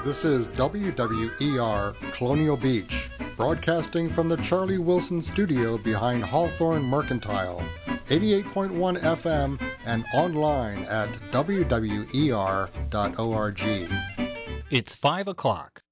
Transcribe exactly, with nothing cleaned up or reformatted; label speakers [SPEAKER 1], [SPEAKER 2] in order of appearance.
[SPEAKER 1] This is W W E R Colonial Beach, broadcasting from the Charlie Wilson studio behind Hawthorne Mercantile, eighty-eight point one F M and online at w w e r dot org.
[SPEAKER 2] It's five o'clock.